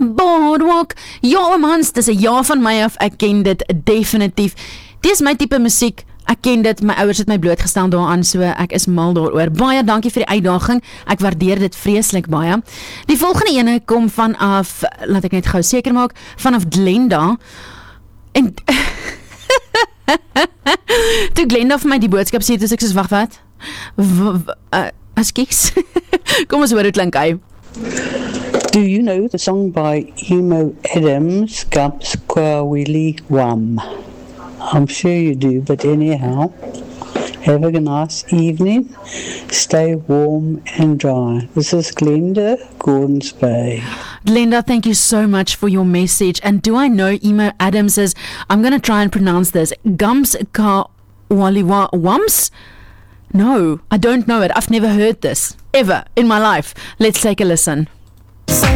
Boardwalk. Ja, oom Hans, dis 'n ja van my af. Ek ken dit definitief. Dis my tipe musiek. Ek ken dit, my ouers het my blootgestel daaraan, so ek is mal daaroor. Baie dankie vir die uitdaging, ek waardeer dit vreeslik baie. Die volgende ene kom vanaf, laat ek net gou seker maak, vanaf Glenda. En toe Glenda vir my die boodskap sê, toe ek soos, wag wat? Askies? Kom ons hoor hoe klink hy. Do you know the song by Emo Adams, Gumps Qua Willy Wum? I'm sure you do, but anyhow, have a nice evening, stay warm and dry. This is Glenda, Gordons Bay. Glenda, thank you so much for your message. And do I know Emo Adams is, I'm going to try and pronounce this, Gumps Ka Waliwa Wums? No, I don't know it. I've never heard this, ever, in my life. Let's take a listen.